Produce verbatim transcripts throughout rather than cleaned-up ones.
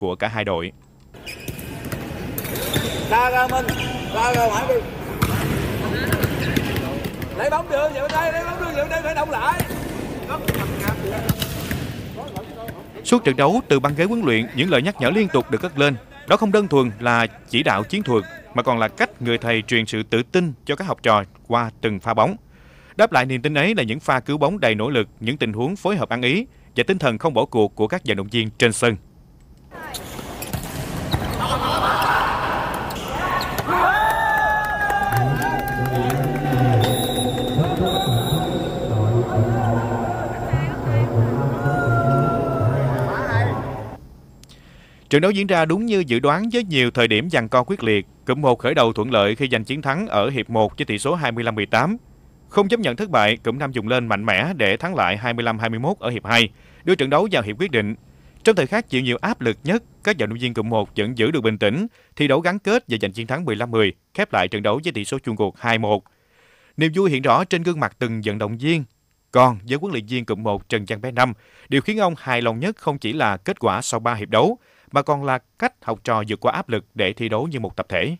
của cả hai đội. Ra ra Minh, ra ra ngoài đi. Lấy bóng đưa về bên đây, lấy bóng đưa về bên đây phải động lại. Suốt trận đấu, từ băng ghế huấn luyện, những lời nhắc nhở liên tục được cất lên. Đó không đơn thuần là chỉ đạo chiến thuật, mà còn là cách người thầy truyền sự tự tin cho các học trò qua từng pha bóng. Đáp lại niềm tin ấy là những pha cứu bóng đầy nỗ lực, những tình huống phối hợp ăn ý và tinh thần không bỏ cuộc của các vận động viên trên sân. Trận đấu diễn ra đúng như dự đoán với nhiều thời điểm giằng co quyết liệt. Cụm một khởi đầu thuận lợi khi giành chiến thắng ở hiệp một với tỷ số hai mươi lăm mười tám. Không chấp nhận thất bại, cụm năm dùng lên mạnh mẽ để thắng lại hai mươi lăm hai mươi mốt ở hiệp hai, đưa trận đấu vào hiệp quyết định. Trong thời khắc chịu nhiều áp lực nhất, các vận động viên cụm một vẫn giữ được bình tĩnh, thi đấu gắn kết và giành chiến thắng mười lăm mười, khép lại trận đấu với tỷ số chung cuộc hai một. Niềm vui hiện rõ trên gương mặt từng vận động viên. Còn với huấn luyện viên cụm một Trần Văn Bé Năm, điều khiến ông hài lòng nhất không chỉ là kết quả sau ba hiệp đấu, mà còn là cách học trò vượt qua áp lực để thi đấu như một tập thể.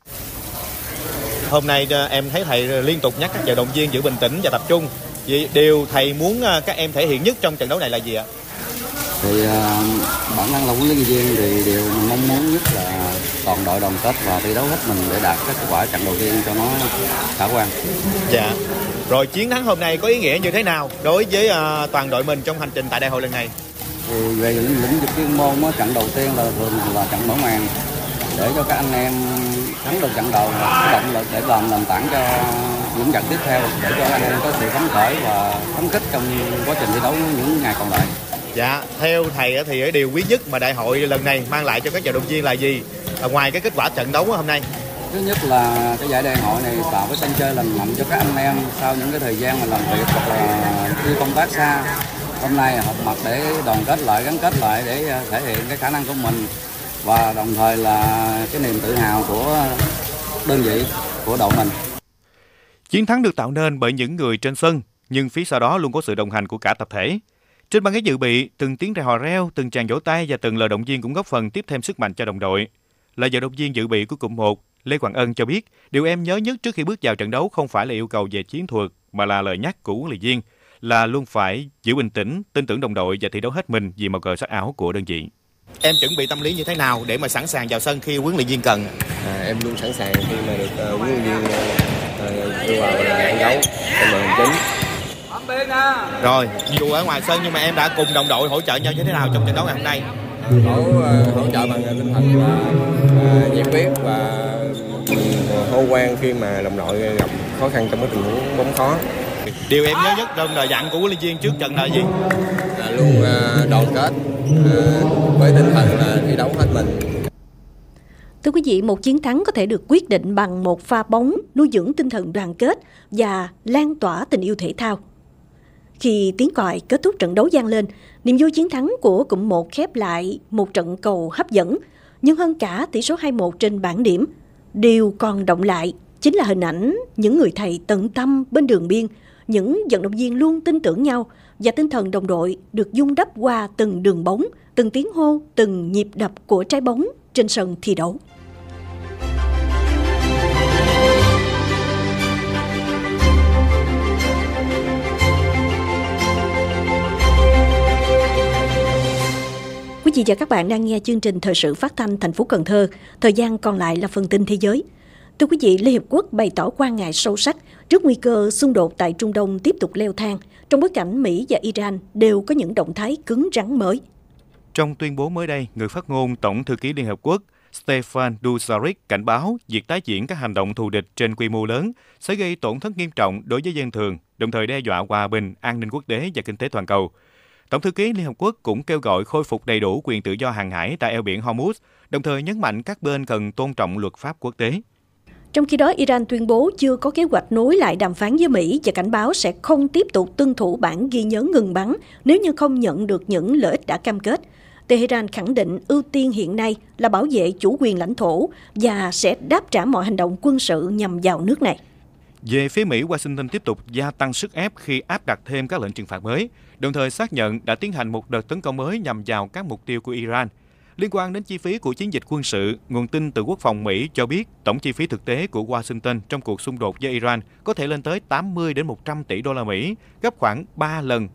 Hôm nay em thấy thầy liên tục nhắc các vận động viên giữ bình tĩnh và tập trung. Vậy điều thầy muốn các em thể hiện nhất trong trận đấu này là gì ạ? Thì uh, bản thân là huấn luyện viên thì điều mình mong muốn nhất là toàn đội đoàn kết và thi đấu hết mình để đạt kết quả trận đầu tiên cho nó khả quan. Dạ. Rồi chiến thắng hôm nay có ý nghĩa như thế nào đối với uh, toàn đội mình trong hành trình tại đại hội lần này? Thì về lĩnh, lĩnh vực chuyên môn đó, trận đầu tiên là thường là trận mở màn để cho các anh em thắng được trận đầu là động lực để làm nền tảng cho những trận tiếp theo, để cho anh em có sự phấn khởi và phấn khích trong quá trình thi đấu những ngày còn lại. Dạ, theo thầy thì điều quý nhất mà đại hội lần này mang lại cho các vận động viên là gì? À, ngoài cái kết quả trận đấu hôm nay. Thứ nhất là cái giải đại hội này tạo cái sân chơi lành mạnh cho các anh em sau những cái thời gian mà làm việc hoặc là đi công tác xa. Hôm nay họp mặt để đoàn kết lại, gắn kết lại để thể hiện cái khả năng của mình và đồng thời là cái niềm tự hào của đơn vị, của đội mình. Chiến thắng được tạo nên bởi những người trên sân, nhưng phía sau đó luôn có sự đồng hành của cả tập thể. Trên băng ghế dự bị, từng tiếng hò reo, từng tràng vỗ tay và từng lời động viên cũng góp phần tiếp thêm sức mạnh cho đồng đội. Là vận động viên dự bị của cụm một, Lê Hoàng Ân cho biết, điều em nhớ nhất trước khi bước vào trận đấu không phải là yêu cầu về chiến thuật, mà là lời nhắc của huấn luyện viên là luôn phải giữ bình tĩnh, tin tưởng đồng đội và thi đấu hết mình vì màu cờ sắc áo của đơn vị. Em chuẩn bị tâm lý như thế nào để mà sẵn sàng vào sân khi huấn luyện viên cần? À, em luôn sẵn sàng khi mà được uh, huấn luyện viên uh, yêu cầu trận đấu em là chính. Rồi, dù ở ngoài sân nhưng mà em đã cùng đồng đội hỗ trợ nhau như thế nào trong trận đấu ngày hôm nay? Hỗ uh, hỗ trợ bằng tinh thần uh, nhiệt huyết và uh, hô vang khi mà đồng đội gặp khó khăn trong cái tình huống bóng khó. Điều em nhớ nhất trong lời dặn của huấn luyện viên trước trận là gì? À, luôn uh, đoàn kết uh, với tinh thần là thi đấu hết mình. Thưa quý vị, một chiến thắng có thể được quyết định bằng một pha bóng nuôi dưỡng tinh thần đoàn kết và lan tỏa tình yêu thể thao. Khi tiếng còi kết thúc trận đấu vang lên, niềm vui chiến thắng của cụm một khép lại một trận cầu hấp dẫn, nhưng hơn cả tỷ số hai một trên bảng điểm. Điều còn động lại chính là hình ảnh những người thầy tận tâm bên đường biên, những vận động viên luôn tin tưởng nhau và tinh thần đồng đội được vun đắp qua từng đường bóng, từng tiếng hô, từng nhịp đập của trái bóng trên sân thi đấu. Quý vị và các bạn đang nghe chương trình thời sự phát thanh thành phố Cần Thơ. Thời gian còn lại là phần tin thế giới. Thưa quý vị, Liên Hiệp Quốc bày tỏ quan ngại sâu sắc trước nguy cơ xung đột tại Trung Đông tiếp tục leo thang, trong bối cảnh Mỹ và Iran đều có những động thái cứng rắn mới. Trong tuyên bố mới đây, người phát ngôn Tổng thư ký Liên Hợp Quốc Stefan Dujarric cảnh báo việc tái diễn các hành động thù địch trên quy mô lớn sẽ gây tổn thất nghiêm trọng đối với dân thường, đồng thời đe dọa hòa bình, an ninh quốc tế và kinh tế toàn cầu. Tổng thư ký Liên Hợp Quốc cũng kêu gọi khôi phục đầy đủ quyền tự do hàng hải tại eo biển Hormuz, đồng thời nhấn mạnh các bên cần tôn trọng luật pháp quốc tế. Trong khi đó, Iran tuyên bố chưa có kế hoạch nối lại đàm phán với Mỹ và cảnh báo sẽ không tiếp tục tuân thủ bản ghi nhớ ngừng bắn nếu như không nhận được những lợi ích đã cam kết. Tehran khẳng định ưu tiên hiện nay là bảo vệ chủ quyền lãnh thổ và sẽ đáp trả mọi hành động quân sự nhằm vào nước này. Về phía Mỹ, Washington tiếp tục gia tăng sức ép khi áp đặt thêm các lệnh trừng phạt mới, đồng thời xác nhận đã tiến hành một đợt tấn công mới nhằm vào các mục tiêu của Iran. Liên quan đến chi phí của chiến dịch quân sự, nguồn tin từ Quốc phòng Mỹ cho biết tổng chi phí thực tế của Washington trong cuộc xung đột với Iran có thể lên tới tám mươi đến một trăm tỷ đô la Mỹ, gấp khoảng ba lần